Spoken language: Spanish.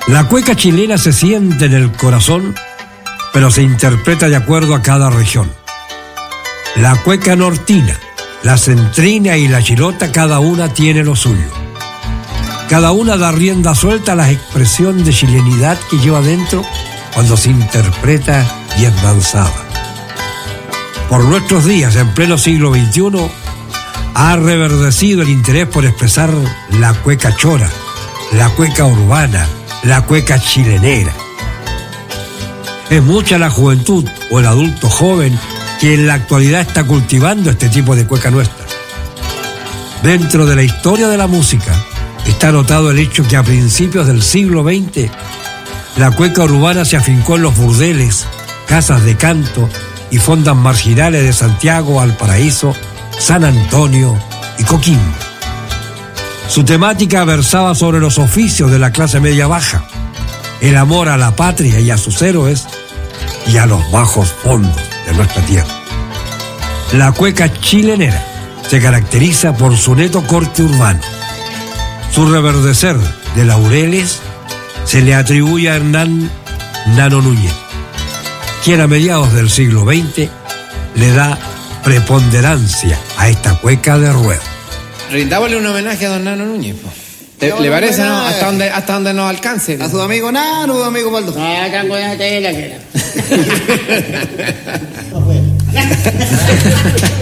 La cueca chilena se siente en el corazón, pero se interpreta de acuerdo a cada región. La cueca nortina, la centrina y la chilota, cada una tiene lo suyo. Cada una da rienda suelta a la expresión de chilenidad que lleva dentro cuando se interpreta y es danzada. Por nuestros días, en pleno siglo XXI, ha reverdecido el interés por expresar la cueca chora, la cueca urbana, la cueca chilenera. Es mucha la juventud o el adulto joven que en la actualidad está cultivando este tipo de cueca nuestra. Dentro de la historia de la música está notado el hecho que a principios del siglo XX la cueca urbana se afincó en los burdeles, casas de canto y fondas marginales de Santiago, Valparaíso, San Antonio y Coquimbo. Su temática versaba sobre los oficios de la clase media baja, el amor a la patria y a sus héroes y a los bajos fondos de nuestra tierra. La cueca chilenera se caracteriza por su neto corte urbano. Su reverdecer de laureles se le atribuye a Hernán Nano Núñez, quien a mediados del siglo XX le da preponderancia a esta cueca de ruedo. Rindámosle un homenaje a don Nano Núñez, po. ¿Le parece, no? Hasta donde nos alcance. A su amigo Nano, a su amigo Baldo. Acá con la tela que era.